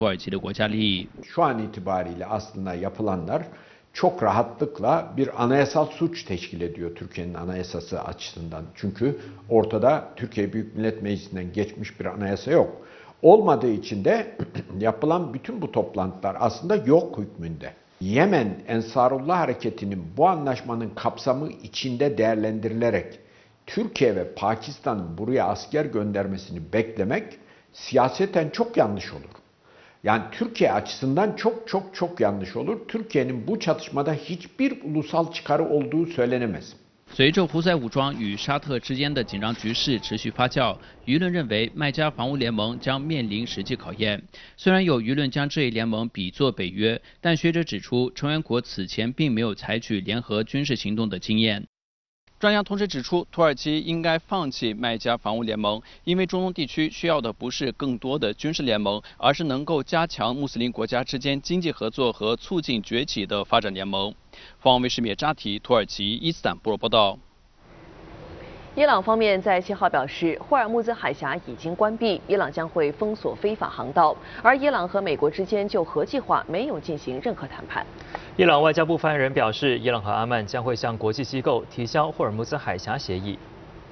土耳其的国家利益。 Şu an itibariyle aslında yapılanlar çok rahatlıkla bir anayasal suç teşkil ediyor Türkiye'nin anayasası açısından. Çünkü ortada Türkiye Büyük Millet Meclisi'nden geçmiş bir anayasa yok. Olmadığı için de yapılan bütün bu toplantılar aslında yok hükmünde. Yemen Ensarullah Hareketi'nin bu anlaşmanın kapsamı içinde değerlendirilerek Türkiye ve Pakistan'ın buraya asker göndermesini beklemek siyaseten çok yanlış olur. Yani Türkiye açısından çok yanlış olur. Türkiye'nin bu çatışmada hiçbir ulusal çıkarı olduğu söylenemez. 随着胡塞武装与沙特之间的紧张局势持续发酵，舆论认为麦加防务联盟将面临实际考验。虽然有舆论将这一联盟比作北约，但学者指出，成员国此前并没有采取联合军事行动的经验。专家同时指出，土耳其应该放弃麦加防务联盟，因为中东地区需要的不是更多的军事联盟，而是能够加强穆斯林国家之间经济合作和促进崛起的发展联盟。凤凰卫视灭扎提，土耳其伊斯坦布尔报道。 伊朗方面在7号表示，霍尔木兹海峡已经关闭，伊朗将会封锁非法航道，而伊朗和美国之间就核计划没有进行任何谈判。 伊朗外交部发言人表示，伊朗和阿曼将会向国际机构提交霍尔木兹海峡协议。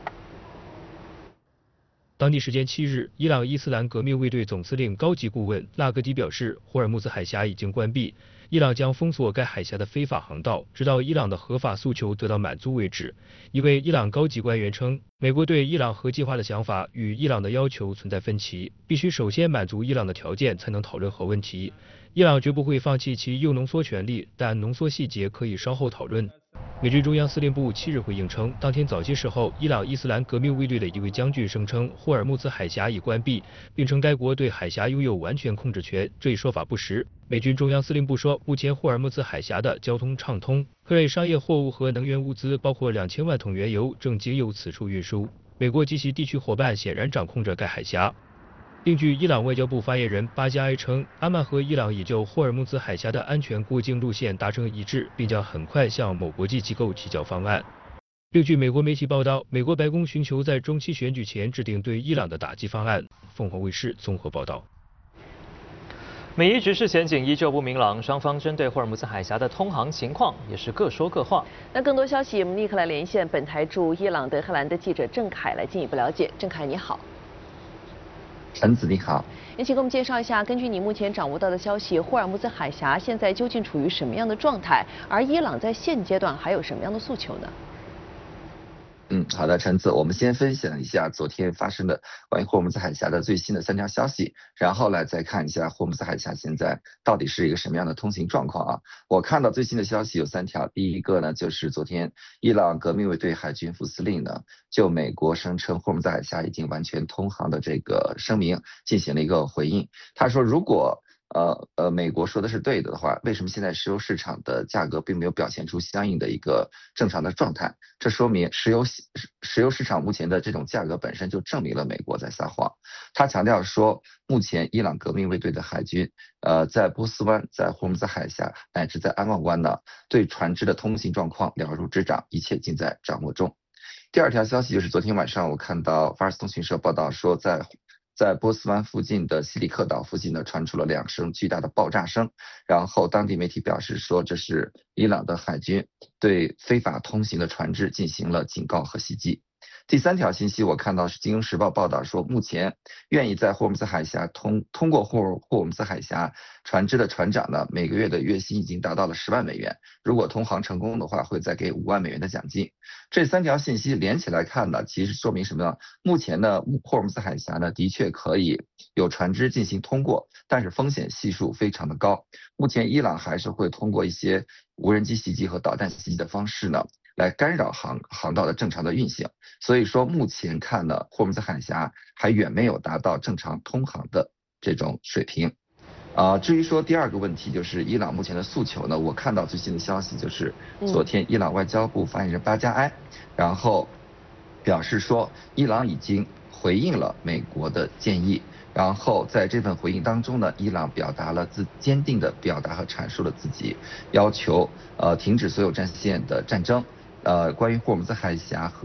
当地时间7日，伊朗伊斯兰革命卫队总司令高级顾问纳格迪表示，霍尔木兹海峡已经关闭，伊朗将封锁该海峡的非法航道，直到伊朗的合法诉求得到满足为止。一位伊朗高级官员称，美国对伊朗核计划的想法与伊朗的要求存在分歧，必须首先满足伊朗的条件才能讨论核问题。伊朗绝不会放弃其铀浓缩权利，但浓缩细节可以稍后讨论。美军中央司令部7日回应称，当天早些时候，伊朗伊斯兰革命卫队的一位将军声称霍尔木兹海峡已关闭，并称该国对海峡拥有完全控制权，这一说法不实。美军中央司令部说，目前霍尔木兹海峡的交通畅通，各类商业货物和能源物资，包括2000万桶原油，正经由此处运输。美国及其地区伙伴显然掌控着该海峡。另据伊朗外交部发言人巴加埃称，阿曼和伊朗已就霍尔木兹海峡的安全过境路线达成一致，并将很快向某国际机构提交方案。另据美国媒体报道，美国白宫寻求在中期选举前制定对伊朗的打击方案。凤凰卫视综合报道。 美伊局势前景依旧不明朗，双方针对霍尔木兹海峡的通航情况也是各说各话。 那更多消息，我们立刻来连线本台驻伊朗德黑兰的记者郑凯来进一步了解。郑凯，你好。 陈子你好， 也请给我们介绍一下，根据你目前掌握到的消息，霍尔木兹海峡现在究竟处于什么样的状态？而伊朗在现阶段还有什么样的诉求呢？ 好的，陈子，我们先分享一下昨天发生的关于霍尔木兹海峡的最新的3条消息，然后来再看一下霍尔木兹海峡现在到底是一个什么样的通行状况啊。我看到最新的消息有3条，第一个呢就是昨天伊朗革命卫队海军副司令呢就美国声称霍尔木兹海峡已经完全通航的这个声明进行了一个回应，他说如果美国说的是对的话，为什么现在石油市场的价格并没有表现出相应的一个正常的状态？这说明石油市场目前的这种价格本身就证明了美国在撒谎。他强调说，目前伊朗革命卫队的海军在波斯湾、在霍尔木兹海峡乃至在安曼湾呢，对船只的通行状况了如指掌，一切尽在掌握中。第2条消息就是昨天晚上我看到法尔斯通讯社报道说，在波斯湾附近的西里克岛附近呢，传出了2声巨大的爆炸声，然后当地媒体表示说，这是伊朗的海军对非法通行的船只进行了警告和袭击。第3条信息我看到是《金融时报》报道说，目前愿意在霍尔木兹海峡通过霍尔木兹海峡船只的船长呢，每个月的月薪已经达到了10万美元，如果通航成功的话，会再给5万美元的奖金。这3条信息连起来看呢，其实说明什么呢？目前呢，霍尔木兹海峡呢的确可以有船只进行通过，但是风险系数非常的高。目前伊朗还是会通过一些无人机袭击和导弹袭击的方式呢，来干扰航道的正常的运行，所以说目前看呢，霍尔木兹海峡还远没有达到正常通航的这种水平。至于说第2个问题就是伊朗目前的诉求呢，我看到最新的消息就是昨天伊朗外交部发言人巴加埃，然后表示说伊朗已经回应了美国的建议，然后在这份回应当中呢，伊朗表达了坚定的表达和阐述了自己要求停止所有战线的战争，关于霍尔木兹海峡和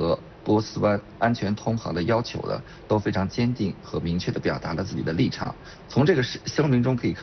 波斯湾安全通航的要求呢，都非常坚定和明确地表达了自己的立场。从这个声明中可以看。